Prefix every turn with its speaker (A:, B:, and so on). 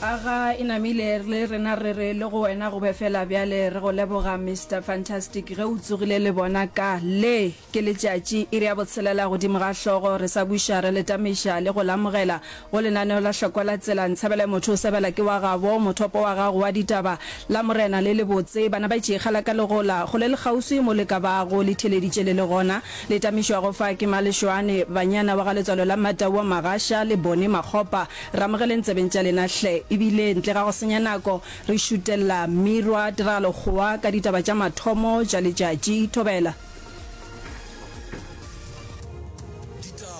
A: aga inamile le rena re le go wena go befela bjale re go leboga Mr Fantastic ge o tsogile le bona ka le ke letšatši iri ya botshelela godimo ga hlogo re sa buša re letamiša le go lamogela go lenaneo la hloko la tsela ntshebele motho o sebela ke wa gabo mothopo wa gago wa ditaba la morena le le botse bana ba itšeegala ka legola go le le gausi mo le ka bago le theleditše le gona letamišwa go fa ke malešwane banyana wa ga letswalo la Matawa Magasha le bone Makgopa ramogele ntsebeng tša lena hle ebile ntle ga go senya nako re šutela Mirwa Tiragalo goa ka ditaba tša mathomo tša letšatši thobela